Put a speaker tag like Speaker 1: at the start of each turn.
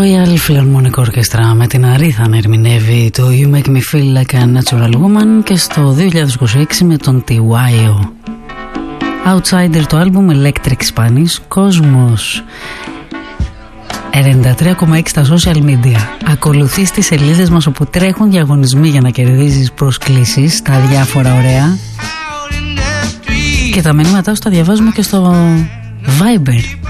Speaker 1: Royal Philharmonic Orchestra με την Αρίθα να ερμηνεύει το You Make Me Feel Like a Natural Woman και στο 2026 με τον Tiwayo. Outsider το άλμπουμ Electric Spanish, κόσμος 93,6 στα social media. Ακολουθείς τις σελίδες μας όπου τρέχουν διαγωνισμοί για να κερδίζεις προσκλήσεις στα διάφορα ωραία και τα μηνύματά σου τα διαβάζουμε και στο Viber